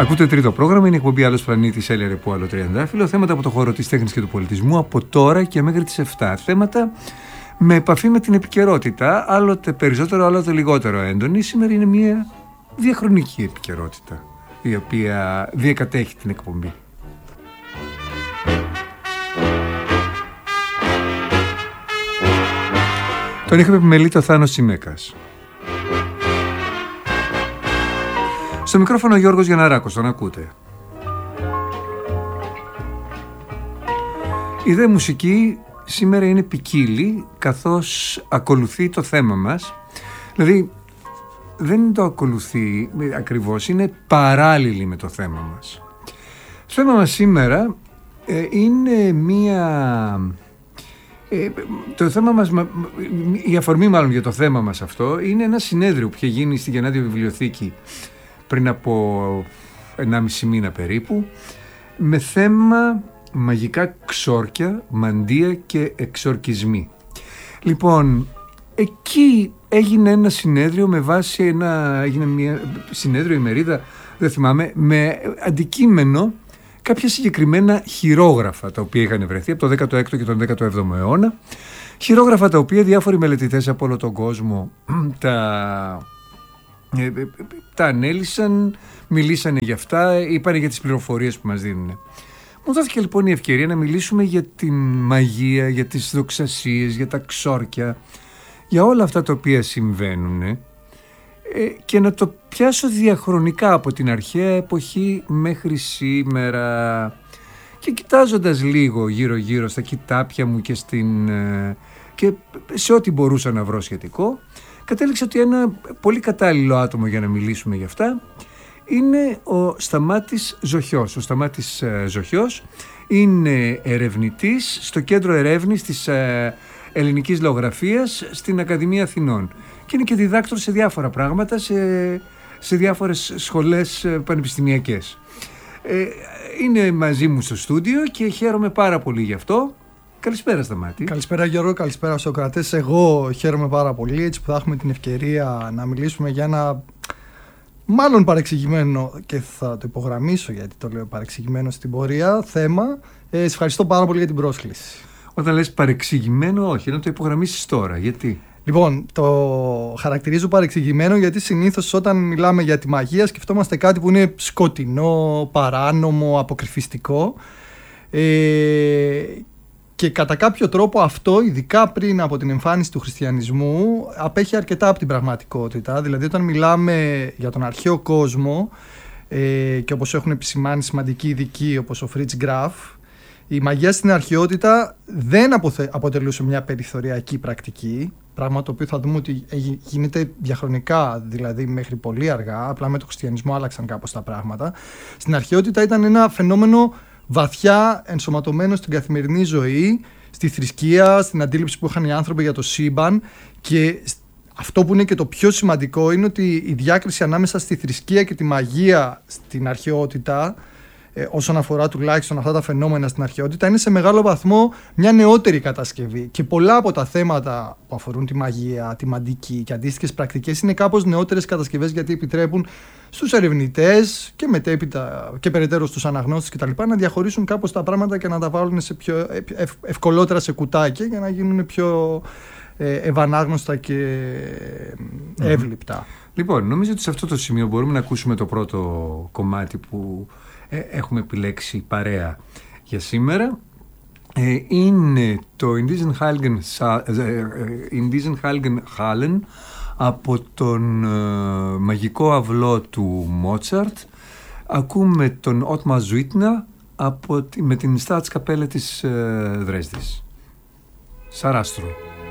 Ακούτε τρίτο πρόγραμμα, είναι η εκπομπή Άλλος Πλανήτης, Έλια Ρεπού, Άλλο Τριαντάφυλλο. Θέματα από το χώρο της τέχνης και του πολιτισμού από τώρα και μέχρι τις 7. Θέματα με επαφή με την επικαιρότητα, άλλοτε περισσότερο, άλλοτε λιγότερο έντονη. Σήμερα είναι μια διαχρονική επικαιρότητα, η οποία διακατέχει την εκπομπή. Τον είχαμε επιμελεί το Θάνος Τσιμέκας. Στο μικρόφωνο ο Γιώργος Γιανναράκος, τον ακούτε. Η δε μουσική σήμερα είναι ποικίλη, καθώς ακολουθεί το θέμα μας. Δηλαδή δεν το ακολουθεί ακριβώς, είναι παράλληλη με το θέμα μας. Το θέμα μας σήμερα είναι το θέμα μας, η αφορμή μάλλον για το θέμα μας αυτό, είναι ένα συνέδριο που είχε γίνει στη Γεννάδιο Βιβλιοθήκη πριν από 1,5 μήνα περίπου, με θέμα μαγικά ξόρκια, μαντεία και εξορκισμοί. Λοιπόν, εκεί έγινε ένα συνέδριο με βάση έγινε μια συνέδριο, ημερίδα, δεν θυμάμαι, με αντικείμενο κάποια συγκεκριμένα χειρόγραφα τα οποία είχαν βρεθεί από το 16ο και τον 17ο αιώνα. Χειρόγραφα τα οποία διάφοροι μελετητές από όλο τον κόσμο τα ανέλυσαν, μιλήσανε για αυτά, είπανε για τις πληροφορίες που μας δίνουν. Μου δόθηκε λοιπόν η ευκαιρία να μιλήσουμε για την μαγεία, για τις δοξασίες, για τα ξόρκια, για όλα αυτά τα οποία συμβαίνουν και να το πιάσω διαχρονικά από την αρχαία εποχή μέχρι σήμερα. Και κοιτάζοντας λίγο γύρω-γύρω στα κοιτάπια μου και σε ό,τι μπορούσα να βρω σχετικό, κατέληξα ότι ένα πολύ κατάλληλο άτομο για να μιλήσουμε γι' αυτά είναι ο Σταμάτης Ζοχιός. Ο Σταμάτης Ζοχιός είναι ερευνητής στο Κέντρο Ερεύνης της Ελληνικής Λαογραφίας στην Ακαδημία Αθηνών και είναι και διδάκτορ σε διάφορα πράγματα, σε διάφορες σχολές πανεπιστημιακές. Είναι μαζί μου στο στούντιο και χαίρομαι πάρα πολύ γι' αυτό. Καλησπέρα Σταμάτη. Καλησπέρα Γιώργο, καλησπέρα Σοκρατές. Εγώ χαίρομαι πάρα πολύ έτσι που θα έχουμε την ευκαιρία να μιλήσουμε για ένα μάλλον παρεξηγημένο, και θα το υπογραμμίσω γιατί το λέω παρεξηγημένο στην πορεία, θέμα. Σε ευχαριστώ πάρα πολύ για την πρόσκληση. Όταν λες παρεξηγημένο, όχι, να το υπογραμμίσεις τώρα. Γιατί? Λοιπόν, το χαρακτηρίζω παρεξηγημένο γιατί συνήθως όταν μιλάμε για τη μαγεία σκεφτόμαστε κάτι που είναι σκοτεινό, παράνομο, αποκρυφιστικό. Και κατά κάποιο τρόπο αυτό, ειδικά πριν από την εμφάνιση του χριστιανισμού, απέχει αρκετά από την πραγματικότητα. Δηλαδή όταν μιλάμε για τον αρχαίο κόσμο και όπως έχουν επισημάνει σημαντικοί ειδικοί όπως ο Φρίτς Γκραφ, η μαγεία στην αρχαιότητα δεν αποτελούσε μια περιθωριακή πρακτική, πράγμα το οποίο θα δούμε ότι γίνεται διαχρονικά, δηλαδή μέχρι πολύ αργά, απλά με τον χριστιανισμό άλλαξαν κάπως τα πράγματα. Στην αρχαιότητα ήταν ένα φαινόμενο βαθιά ενσωματωμένο στην καθημερινή ζωή, στη θρησκεία, στην αντίληψη που είχαν οι άνθρωποι για το σύμπαν, και αυτό που είναι και το πιο σημαντικό είναι ότι η διάκριση ανάμεσα στη θρησκεία και τη μαγεία στην αρχαιότητα, όσον αφορά τουλάχιστον αυτά τα φαινόμενα στην αρχαιότητα, είναι σε μεγάλο βαθμό μια νεότερη κατασκευή και πολλά από τα θέματα που αφορούν τη μαγεία, τη μαντική και αντίστοιχες πρακτικές είναι κάπως νεότερες κατασκευές, γιατί επιτρέπουν στους ερευνητές και μετέπειτα και περαιτέρω στους αναγνώστες κτλ. Να διαχωρίσουν κάπως τα πράγματα και να τα βάλουν σε πιο ευκολότερα σε κουτάκια για να γίνουν πιο ευανάγνωστα και εύληπτα. Λοιπόν, νομίζω ότι σε αυτό το σημείο μπορούμε να ακούσουμε το πρώτο κομμάτι που έχουμε επιλέξει παρέα για σήμερα. Είναι το In diesen Hallen από τον μαγικό αυλό του Μότσαρτ. Ακούμε τον Ότμαρ Ζουίτνα με την Staatskapelle της Δρέσδης. Σαράστρο.